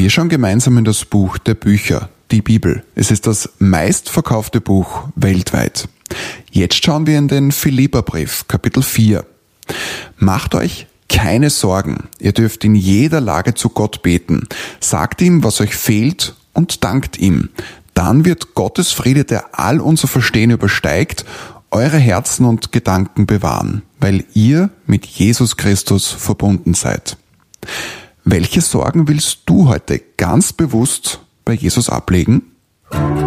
Wir schauen gemeinsam in das Buch der Bücher, die Bibel. Es ist das meistverkaufte Buch weltweit. Jetzt schauen wir in den Philipperbrief, Kapitel 4. Macht euch keine Sorgen. Ihr dürft in jeder Lage zu Gott beten. Sagt ihm, was euch fehlt, und dankt ihm. Dann wird Gottes Friede, der all unser Verstehen übersteigt, eure Herzen und Gedanken bewahren, weil ihr mit Jesus Christus verbunden seid. Welche Sorgen willst du heute ganz bewusst bei Jesus ablegen?